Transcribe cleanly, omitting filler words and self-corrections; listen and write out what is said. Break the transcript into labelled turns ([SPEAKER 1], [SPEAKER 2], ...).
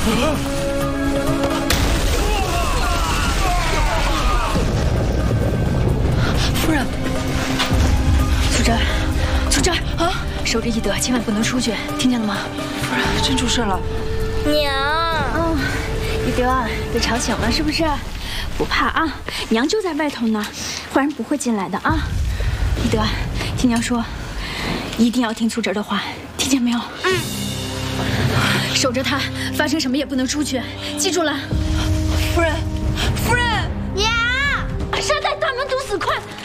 [SPEAKER 1] 夫人，苏真，苏真啊，守着懿德，千万不能出去，听见了吗？
[SPEAKER 2] 夫人，真出事了。
[SPEAKER 3] 娘，
[SPEAKER 1] 懿德被吵醒了是不是？不怕啊，娘就在外头呢，坏人不会进来的啊。懿德，听娘说，一定要听苏真的话，听见没有？守着他，发生什么也不能出去，记住了。
[SPEAKER 2] 夫人，夫人，
[SPEAKER 3] 娘，
[SPEAKER 1] 马上在大门堵死，快！